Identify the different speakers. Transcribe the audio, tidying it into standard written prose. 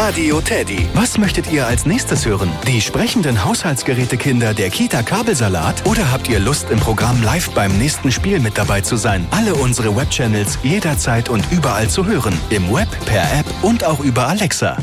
Speaker 1: Radio Teddy. Was möchtet ihr als nächstes hören? Die sprechenden Haushaltsgerätekinder der Kita Kabelsalat? Oder habt ihr Lust, im Programm live beim nächsten Spiel mit dabei zu sein? Alle unsere Webchannels jederzeit und überall zu hören. Im Web, per App und auch über Alexa.